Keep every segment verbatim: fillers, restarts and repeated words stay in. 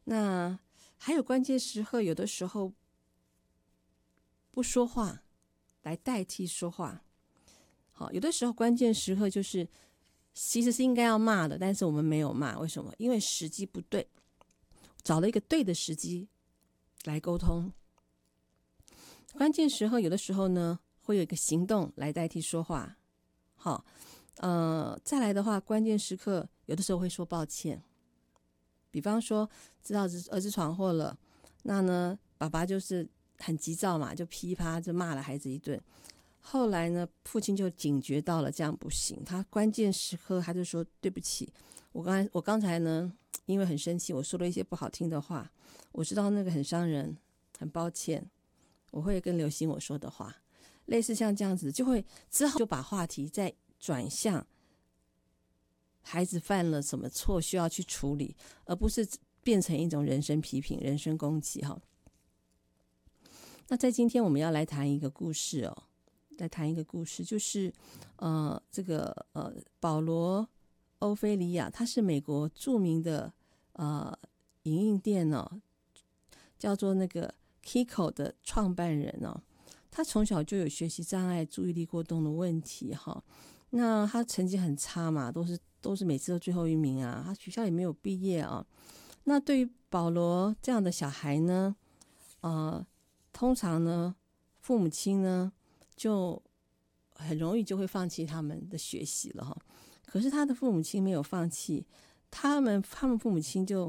那还有关键时刻，有的时候不说话来代替说话。好，有的时候关键时刻就是其实是应该要骂的，但是我们没有骂，为什么？因为时机不对，找了一个对的时机来沟通。关键时刻有的时候呢，会有一个行动来代替说话。好，呃，再来的话，关键时刻有的时候会说抱歉。比方说，知道儿子闯祸了，那呢，爸爸就是很急躁嘛，就噼啪就骂了孩子一顿。后来呢，父亲就警觉到了，这样不行。他关键时刻他就说对不起，我刚才我刚才呢，因为很生气，我说了一些不好听的话，我知道那个很伤人，很抱歉，我会更留心我说的话。类似像这样子，就会之后就把话题再转向孩子犯了什么错需要去处理，而不是变成一种人身批评、人身攻击哈。那在今天我们要来谈一个故事哦。来谈一个故事，就是呃，这个呃，保罗·欧菲利亚，他是美国著名的呃影印店哦，叫做那个 Kiko 的创办人哦。他从小就有学习障碍、注意力过动的问题哈。那他成绩很差嘛，都是都是每次都最后一名啊。他学校也没有毕业啊。那对于保罗这样的小孩呢，呃，通常呢，父母亲呢，就很容易就会放弃他们的学习了哈。可是他的父母亲没有放弃，他们他们父母亲就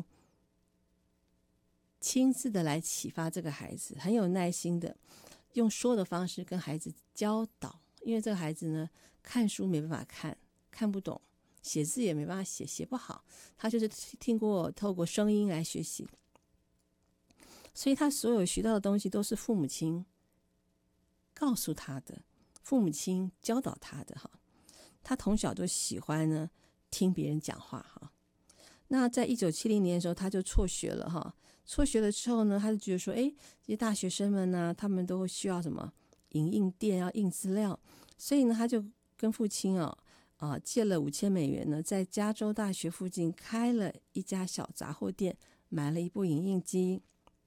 亲自的来启发这个孩子，很有耐心的用说的方式跟孩子教导。因为这个孩子呢，看书没办法看，看不懂，写字也没办法写，写不好，他就是听过透过声音来学习，所以他所有学到的东西都是父母亲告诉他的，父母亲教导他的哈。他从小就喜欢呢听别人讲话哈。那在一九七零年的时候，他就辍学了哈。辍学了之后呢，他就觉得说，哎，这些大学生们呢，他们都需要什么影印店要印资料，所以呢，他就跟父亲啊啊、呃、借了五千美元呢，在加州大学附近开了一家小杂货店，买了一部影印机。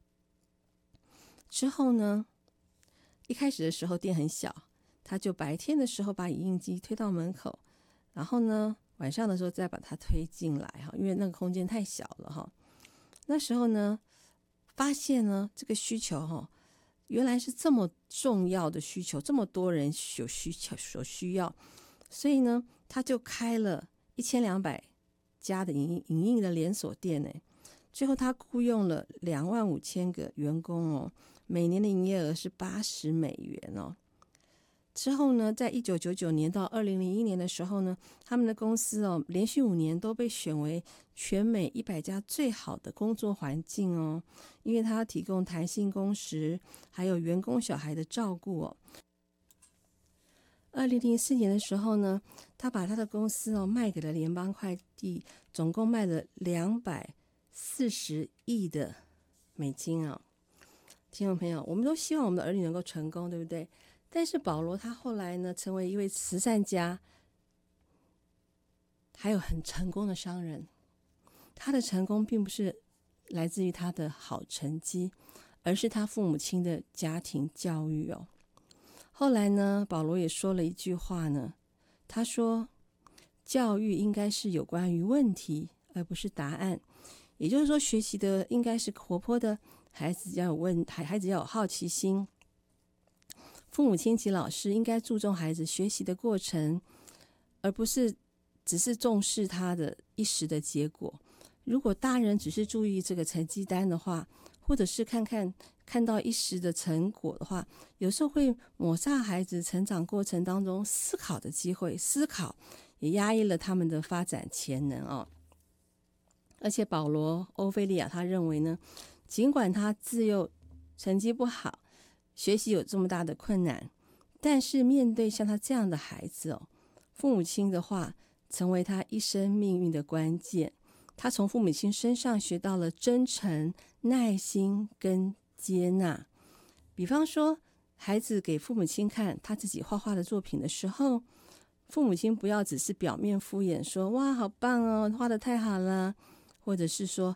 之后呢，一开始的时候店很小，他就白天的时候把影印机推到门口，然后呢晚上的时候再把它推进来哈，因为那个空间太小了哈。那时候呢，发现呢这个需求哈，原来是这么重要的需求，这么多人有需求所需要，所以呢他就开了一千两百家的影影印的连锁店呢。最后他雇佣了两万五千个员工哦，每年的营业额是八十美元哦。之后呢，在一九九九年到二零零一年的时候呢，他们的公司哦，连续五年都被选为全美一百家最好的工作环境哦，因为他提供弹性工时，还有员工小孩的照顾哦。二零零四年的时候呢，他把他的公司哦卖给了联邦快递，总共卖了两百四十亿的美金啊！听众朋友，我们都希望我们的儿女能够成功，对不对？但是保罗他后来呢，成为一位慈善家，还有很成功的商人。他的成功并不是来自于他的好成绩，而是他父母亲的家庭教育哦。后来呢，保罗也说了一句话呢，他说，教育应该是有关于问题，而不是答案。也就是说，学习的应该是活泼的，孩子要有问，孩子要有好奇心。父母亲及老师应该注重孩子学习的过程，而不是只是重视他的一时的结果。如果大人只是注意这个成绩单的话，或者是看看看到一时的成果的话，有时候会抹杀孩子成长过程当中思考的机会，思考也压抑了他们的发展潜能哦。而且保罗·欧菲利亚他认为呢，尽管他自幼成绩不好，学习有这么大的困难，但是面对像他这样的孩子哦，父母亲的话成为他一生命运的关键。他从父母亲身上学到了真诚、耐心跟接纳。比方说，孩子给父母亲看他自己画画的作品的时候，父母亲不要只是表面敷衍说，哇好棒哦，画得太好了，或者是说